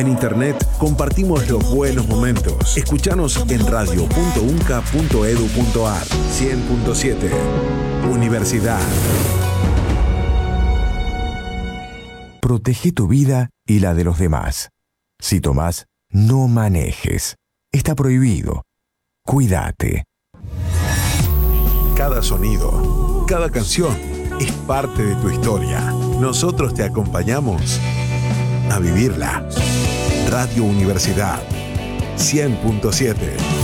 En internet compartimos los buenos momentos. Escuchanos en radio.unca.edu.ar. 100.7 Universidad. Protege tu vida y la de los demás. Si tomás, no manejes. Está prohibido. Cuídate. Cada sonido, cada canción es parte de tu historia. Nosotros te acompañamos a vivirla. Radio Universidad 100.7